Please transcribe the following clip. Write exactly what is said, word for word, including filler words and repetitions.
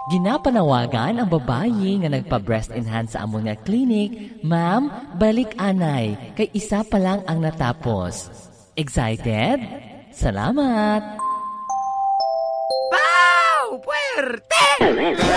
Ginapanawagan ang babayi nga nagpa-breast enhance sa among nga clinic. Ma'am, balik anay, kay isa pa lang ang natapos. Excited? Salamat! Wow! Puwerte!